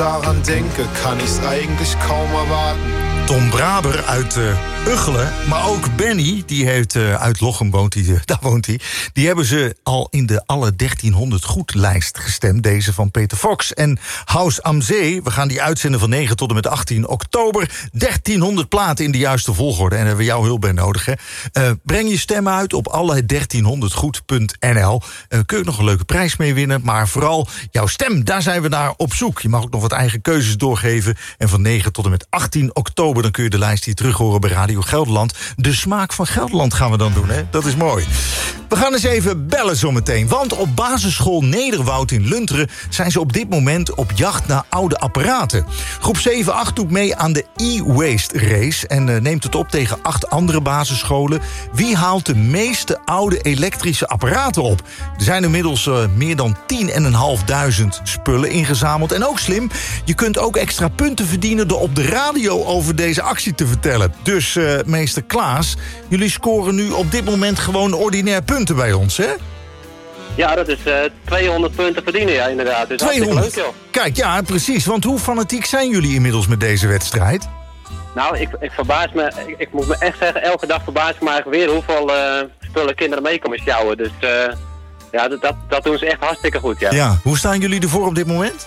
daran denke, kann ich's eigentlich kaum erwarten. Tom Braber uit Uggelen, maar ook Benny, die heeft uit Lochem woont hij, daar woont hij. Die hebben ze al in de alle 1300 goed-lijst gestemd, deze van Peter Fox. En Haus am Zee, we gaan die uitzenden van 9 tot en met 18 oktober. 1300 platen in de juiste volgorde, en daar hebben we jouw hulp bij nodig. Hè. Breng je stemmen uit op alle 1300goed.nl. Kun je nog een leuke prijs mee winnen, maar vooral jouw stem, daar zijn we naar op zoek. Je mag ook nog wat eigen keuzes doorgeven. En van 9 tot en met 18 oktober... dan kun je de lijst hier terug horen bij Radio Gelderland. De smaak van Gelderland gaan we dan doen, hè? Dat is mooi. We gaan eens even bellen zometeen. Want op basisschool Nederwoud in Lunteren... zijn ze op dit moment op jacht naar oude apparaten. Groep 7-8 doet mee aan de e-waste race... en neemt het op tegen 8 andere basisscholen. Wie haalt de meeste oude elektrische apparaten op? Er zijn inmiddels meer dan 10.500 spullen ingezameld. En ook slim, je kunt ook extra punten verdienen... door op de radio over deze actie te vertellen. Dus meester Klaas, jullie scoren nu op dit moment gewoon ordinair punten bij ons, hè? Ja, dat is 200 punten verdienen, ja, inderdaad. Dus 200? leuk, joh. Kijk, ja, precies. Want hoe fanatiek zijn jullie inmiddels met deze wedstrijd? Nou, ik verbaas me, ik moet me echt zeggen, elke dag verbaas ik me eigenlijk weer hoeveel spullen kinderen mee komen sjouwen. Dus ja, dat doen ze echt hartstikke goed, ja. Ja, hoe staan jullie ervoor op dit moment?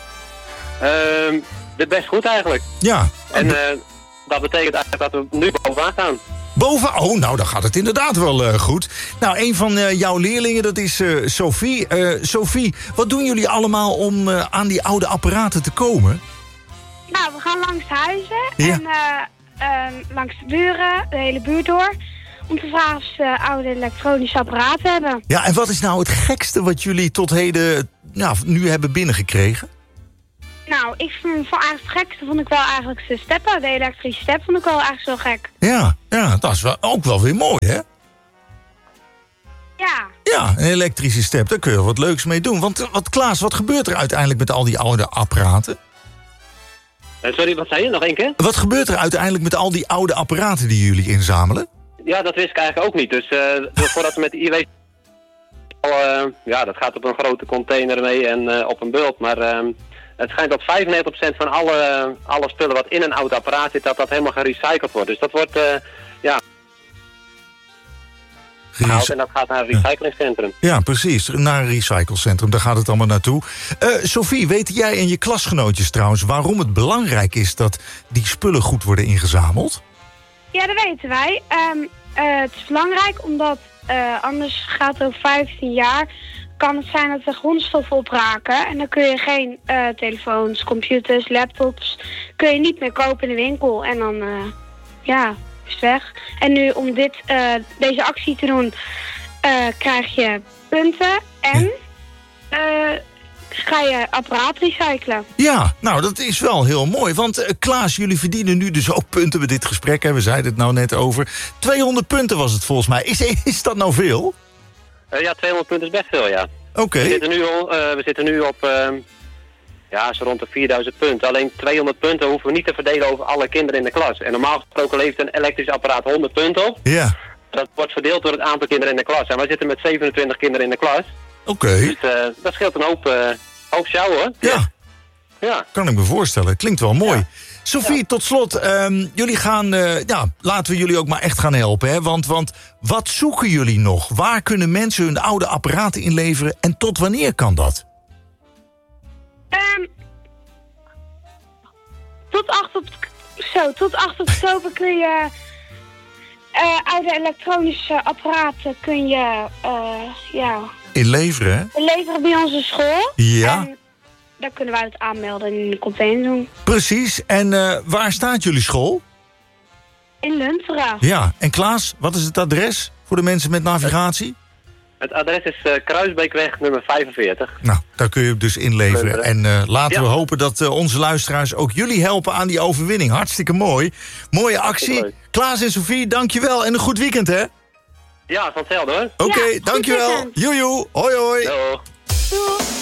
Best goed eigenlijk. Ja. En dat betekent eigenlijk dat we nu bovenaan staan. Boven? Oh, nou, dan gaat het inderdaad wel goed. Nou, een van jouw leerlingen, dat is Sophie. Sophie, wat doen jullie allemaal om aan die oude apparaten te komen? Nou, we gaan langs de huizen Ja. en langs de buren, de hele buurt door... om te vragen of ze oude elektronische apparaten hebben. Ja, en wat is nou het gekste wat jullie tot heden nu hebben binnengekregen? Nou, ik vond eigenlijk het gekste vond ik wel eigenlijk de steppen. De elektrische step vond ik wel eigenlijk zo gek. Ja, dat is ook wel weer mooi, hè? Ja. Ja, een elektrische step, daar kun je wat leuks mee doen. Want Klaas, wat gebeurt er uiteindelijk met al die oude apparaten? Sorry, wat zei je? Nog één keer? Wat gebeurt er uiteindelijk met al die oude apparaten die jullie inzamelen? Ja, dat wist ik eigenlijk ook niet. Dus voordat we met de e-waste... dat gaat op een grote container mee en op een bult. Maar het schijnt dat 95% van alle spullen wat in een oud apparaat zit... dat helemaal gerecycled wordt. Dus dat wordt, gehaald en dat gaat naar een recyclingcentrum. Ja, precies. Naar een recyclecentrum, daar gaat het allemaal naartoe. Sophie, weet jij en je klasgenootjes trouwens... waarom het belangrijk is dat die spullen goed worden ingezameld? Ja, dat weten wij. Het is belangrijk omdat anders gaat het over 15 jaar... kan het zijn dat er grondstoffen opraken. En dan kun je geen telefoons, computers, laptops... kun je niet meer kopen in de winkel. En dan, is het weg. En nu om deze actie te doen... krijg je punten en... ga je apparaat recyclen. Ja, nou, dat is wel heel mooi. Want Klaas, jullie verdienen nu dus ook punten met dit gesprek. Hè? We zeiden het nou net over. 200 punten was het volgens mij. Is dat nou veel? Ja, 200 punten is best veel, ja. Oké. We zitten nu op zo rond de 4000 punten. Alleen 200 punten hoeven we niet te verdelen over alle kinderen in de klas. En normaal gesproken levert een elektrisch apparaat 100 punten op. Ja. Dat wordt verdeeld door het aantal kinderen in de klas. En wij zitten met 27 kinderen in de klas. Oké. Dus dat scheelt een hoop sjouwen, hoor. Ja. Kan ik me voorstellen. Klinkt wel mooi. Ja. Sophie, tot slot. Jullie gaan, laten we jullie ook maar echt gaan helpen. Hè? Want wat zoeken jullie nog? Waar kunnen mensen hun oude apparaten inleveren? En tot wanneer kan dat? Tot 8 oktober kun je... oude elektronische apparaten kun je... inleveren, hè? Inleveren bij onze school. Ja. En dan kunnen wij het aanmelden en in de container doen. Precies. En waar staat jullie school? In Lunteren. Ja. En Klaas, wat is het adres voor de mensen met navigatie? Het adres is Kruisbeekweg nummer 45. Nou, daar kun je het dus inleveren. En laten we hopen dat onze luisteraars ook jullie helpen aan die overwinning. Hartstikke mooi. Mooie actie. Klaas en Sophie, dankjewel. En een goed weekend, hè? Ja, van hetzelfde, hoor. Oké, dankjewel. Joejoe. Hoi, hoi. Doeg. Doeg.